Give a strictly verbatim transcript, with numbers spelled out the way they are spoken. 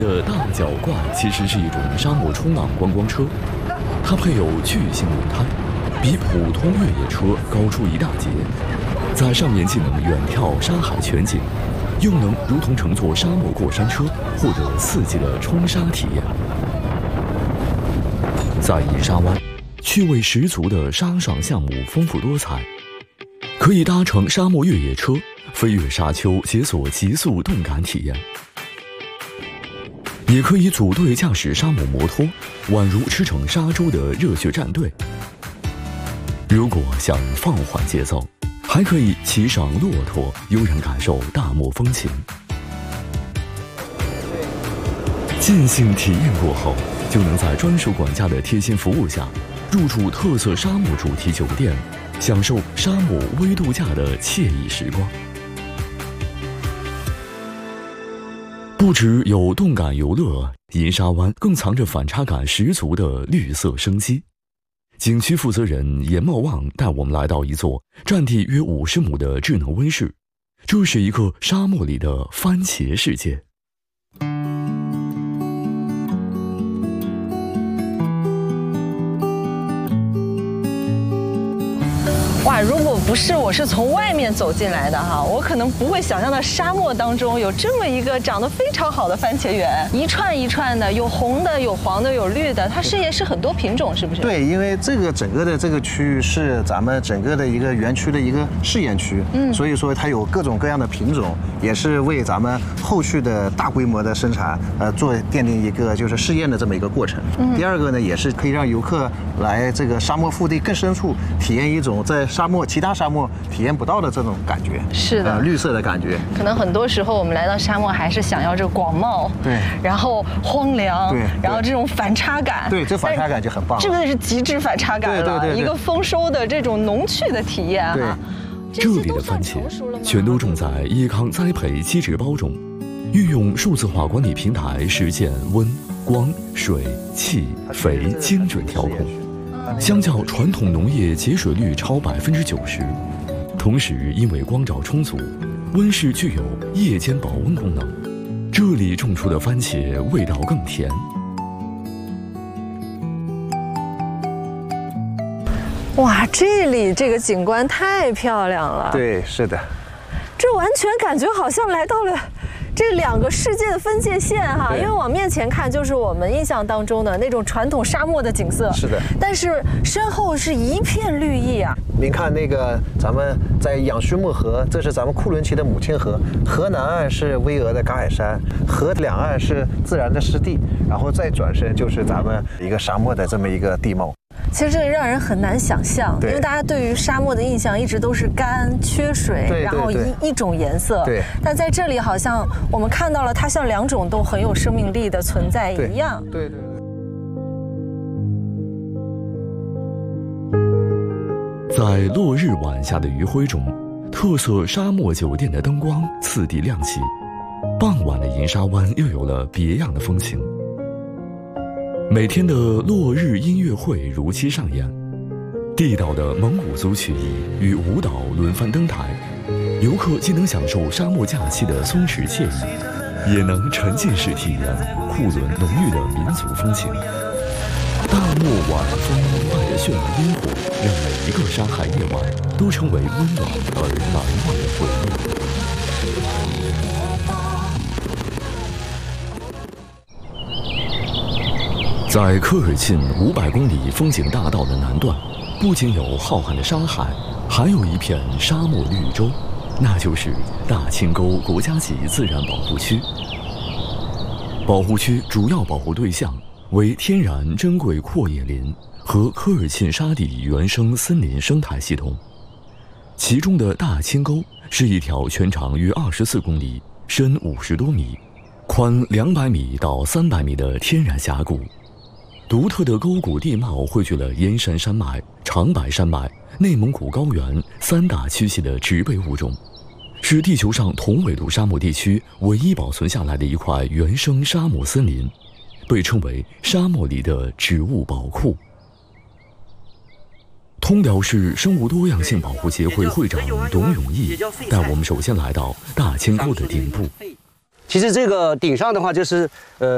的大脚怪其实是一种沙漠冲浪观光车，它配有巨型轮胎，比普通越野车高出一大截，在上面既能远眺沙海全景，又能如同乘坐沙漠过山车，获得刺激的冲沙体验。在银沙湾，趣味十足的沙上项目丰富多彩，可以搭乘沙漠越野车飞越沙丘，解锁极速动感体验。也可以组队驾驶沙漠摩托，宛如驰骋沙洲的热血战队。如果想放缓节奏，还可以骑上骆驼，悠然感受大漠风情。尽兴体验过后，就能在专属管家的贴心服务下，入住特色沙漠主题酒店，享受沙漠微度假的惬意时光。不只有动感游乐，银沙湾更藏着反差感十足的绿色生机。景区负责人严茂旺带我们来到一座占地约五十亩的智能温室，这是一个沙漠里的番茄世界。 哇，如果不是我是从外面走进来的哈，我可能不会想象到沙漠当中有这么一个长得非常好的番茄园，一串一串的，有红的，有黄的，有绿的，它是也是很多品种，是不是？ 对，因为这个整个的这个区域是咱们整个的一个园区的一个试验区，嗯，所以说它有各种各样的品种，也是为咱们后续的大规模的生产，呃，做奠定一个就是试验的这么一个过程。嗯，第二个呢，也是可以让游客来这个沙漠腹地更深处体验一种在沙漠其他沙漠体验不到的这种感觉， 是的， 呃，绿色的感觉。 可能很多时候我们来到沙漠还是想要这个广袤， 对， 然后荒凉， 对， 然后这种反差感， 对，这反差感就很棒。 这个是极致反差感了， 对对对对， 一个丰收的这种农趣的体验哈。 这里的番茄全都种在椰糠栽培基质包中，运用数字化管理平台实现温、光、水、气、肥精准调控。相较传统农业节水率超百分之九十，同时因为光照充足，温室具有夜间保温功能，这里种出的番茄味道更甜。 哇，这里这个景观太漂亮了。 对，是的， 这完全感觉好像来到了这两个世界的分界线哈，因为往面前看就是我们印象当中的那种传统沙漠的景色， 是的， 但是身后是一片绿意啊。 您看那个咱们在养须木河，这是咱们库伦旗的母亲河，河南岸是巍峨的噶尔山，河两岸是自然的湿地，然后再转身就是咱们一个沙漠的这么一个地貌。 其实这让人很难想象，因为大家对于沙漠的印象一直都是干、缺水， 对对对， 然后一一种颜色。 对。但在这里好像我们看到了它像两种都很有生命力的存在一样。 对对对。 在落日晚霞的余晖中，特色沙漠酒店的灯光次第亮起，傍晚的银沙湾又有了别样的风情。每天的落日音乐会如期上演，地道的蒙古族曲艺与舞蹈轮番登台，游客既能享受沙漠假期的松弛惬意，也能沉浸式体验库伦浓郁的民族风情。大漠晚风伴着绚烂烟火，让每一个沙海夜晚都成为温暖而难忘的回忆。在科尔沁五百公里风景大道的南段，不仅有浩瀚的沙海，还有一片沙漠绿洲，那就是大清沟国家级自然保护区。保护区主要保护对象为天然珍贵阔叶林和科尔沁沙地原生森林生态系统。其中的大清沟是一条全长约二十四公里、深五十多米、宽两百米到三百米的天然峡谷。独特的沟谷地貌汇聚了燕山山脉、长白山脉、内蒙古高原三大区系的植被物种，是地球上同纬度沙漠地区唯一保存下来的一块原生沙漠森林，被称为沙漠里的植物宝库。通辽市生物多样性保护协会会长董永义带我们首先来到大清沟的顶部。 其实这个顶上的话，就是呃。